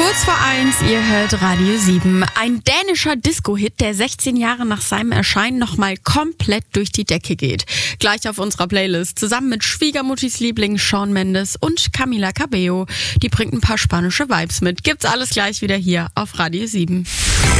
Kurz vor 1, ihr hört Radio 7. Ein dänischer Disco-Hit, der 16 Jahre nach seinem Erscheinen nochmal komplett durch die Decke geht. Gleich auf unserer Playlist, zusammen mit Schwiegermuttis Liebling Shawn Mendes und Camila Cabello. Die bringt ein paar spanische Vibes mit. Gibt's alles gleich wieder hier auf Radio 7.